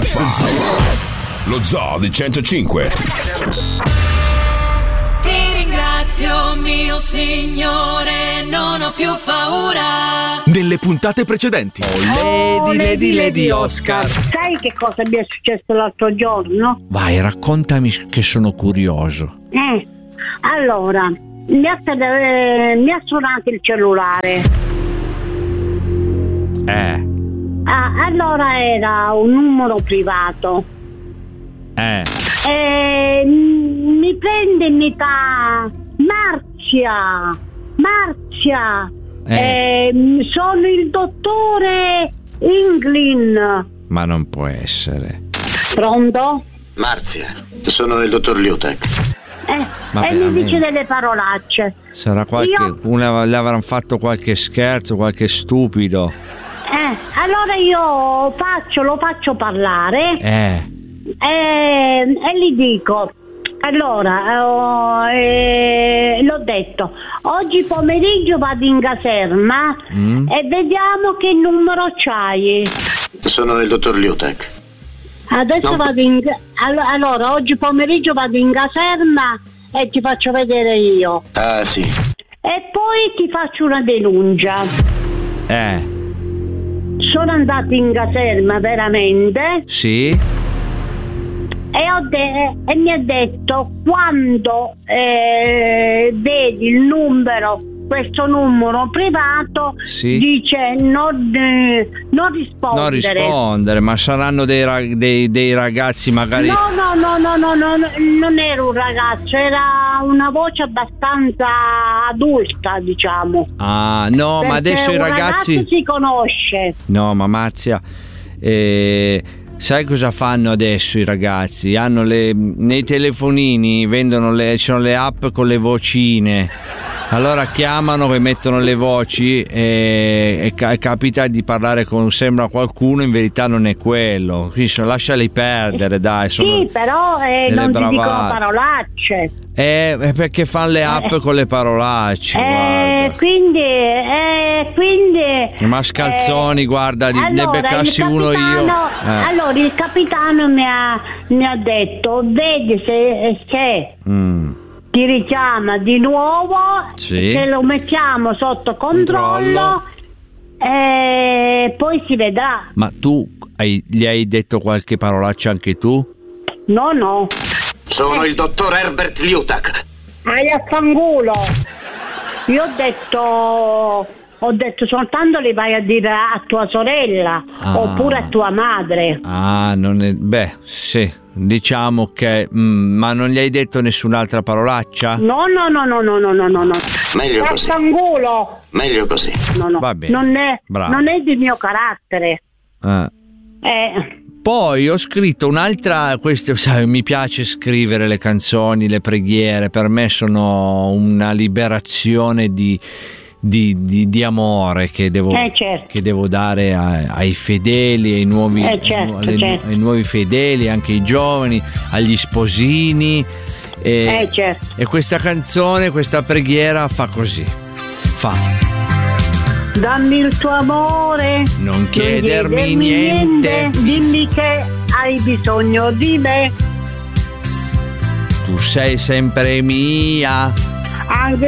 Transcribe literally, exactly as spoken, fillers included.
F Lo Zoo di centocinque. Ti ringrazio, mio Signore, non ho più paura. Nelle puntate precedenti. Oh, Lady, Lady, Lady Oscar. Sai che cosa mi è successo l'altro giorno? Vai, raccontami che sono curioso. Eh, allora, mi ha, eh, mi ha suonato il cellulare. Eh. Ah, allora era un numero privato. Eh. E mi prende e mi fa: Marzia, Marzia, Eh. eh, sono il dottore Inglin. Ma non può essere. Pronto? Marzia, sono il dottor Liutek. Eh, Ma e mi veramente? dice delle parolacce. Sarà qualche. Io- Una, le avranno fatto qualche scherzo, qualche stupido. Eh, allora io faccio, lo faccio parlare Eh. e, e gli dico: allora, oh, eh, l'ho detto, oggi pomeriggio vado in caserma Mm. e vediamo che numero c'hai. Sono il dottor Liutek. Adesso No. vado in allo- allora oggi pomeriggio vado in caserma e ti faccio vedere io Ah, sì. e poi ti faccio una denuncia. Eh. Sono andata in caserma veramente Sì. e, ho de- e mi ha detto: quando eh, vedi il numero, questo numero privato, Sì. dice non, eh, non rispondere. Non rispondere, ma saranno dei, ra- dei, dei ragazzi magari. No, no, no, no, no, no, no, non era un ragazzo, era una voce abbastanza adulta, diciamo. Ah, no, ma Perché adesso i un ragazzi. ragazzo si conosce. No, ma Marzia, eh, sai cosa fanno adesso i ragazzi? Hanno le, nei telefonini vendono le, ci sono le app con le vocine. Allora chiamano e mettono le voci e, e ca- capita di parlare con sembra qualcuno, in verità non è quello. Quindi so- lasciali perdere, dai. Sono Sì, però eh, delle non ti dicono bravate. parolacce. Eh, è perché fanno le app Eh. con le parolacce, Eh, guarda. quindi, eh, quindi Ma scalzoni, eh, guarda, di- ne allora, beccassi il uno io. capitano- Eh. Allora il capitano mi ha, mi ha detto: vedi se, se Mm. ti richiama di nuovo, Sì. se lo mettiamo sotto controllo, Controllo. e poi si vedrà. Ma tu hai- gli hai detto qualche parolaccia anche tu? No, no. Sono il dottor Herbert Liutek. Vai a fanculo. Io ho detto, ho detto soltanto le vai a dire a tua sorella Ah. oppure a tua madre. Ah, non è. Beh, sì, diciamo che. mm, ma non gli hai detto nessun'altra parolaccia? No, no, no, no, no, no, no, no, no. Meglio così. Vaffanculo. Meglio così. No, no. Va bene. Non è, Bravo. non è di mio carattere. Eh. Eh, Poi ho scritto un'altra. Queste, sai, mi piace scrivere le canzoni, le preghiere. Per me sono una liberazione di. Di, di, di amore che devo, Eh, certo. che devo dare a- ai fedeli, ai nuovi, Eh, certo, alle- certo. ai nuovi fedeli, anche ai giovani, agli sposini. E, eh, certo. e questa canzone, questa preghiera fa così. Fa. Dammi il tuo amore. Non chiedermi chiedermi niente. Dimmi che hai bisogno di me. Tu sei sempre mia. Anche